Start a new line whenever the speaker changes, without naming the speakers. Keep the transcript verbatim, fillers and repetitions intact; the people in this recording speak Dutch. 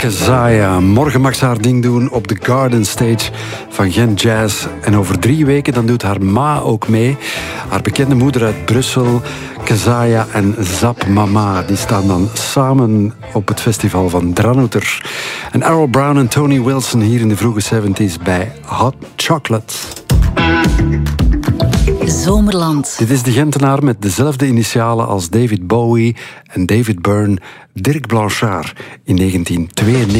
Kezaya. Morgen mag ze haar ding doen op de Garden Stage van Gent Jazz. En over drie weken dan doet haar ma ook mee. Haar bekende moeder uit Brussel, Kezaya en Zap Mama. Die staan dan samen op het festival van Dranouter. En Errol Brown en Tony Wilson hier in de vroege zeventig's bij Hot Chocolate.
Zomerland.
Dit is de Gentenaar met dezelfde initialen als David Bowie en David Byrne, Dirk Blanchard in negentien tweeënnegentig.